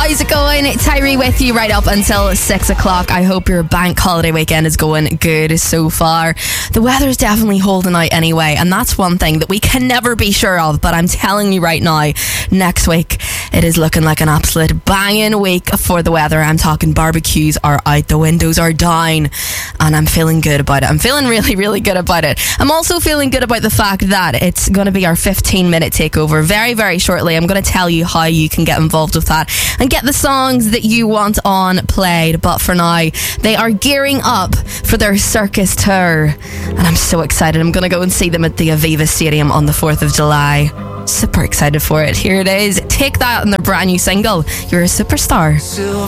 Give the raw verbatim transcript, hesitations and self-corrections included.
How's it going? Tyree with you right up until six o'clock. I hope your bank holiday weekend is going good so far. The weather's definitely holding out anyway, and that's one thing that we can never be sure of, but I'm telling you right now, next week it is looking like an absolute banging week for the weather. I'm talking barbecues are out, the windows are down, and I'm feeling good about it. I'm feeling really, really good about it. I'm also feeling good about the fact that it's going to be our fifteen minute takeover very, very shortly. I'm going to tell you how you can get involved with that and get the songs that you want on played. But for now, they are gearing up for their circus tour, and I'm so excited. I'm going to go and see them at the Aviva Stadium on the fourth of July. Super excited for it. Here it is. Take That, and their brand new single, You're a Superstar.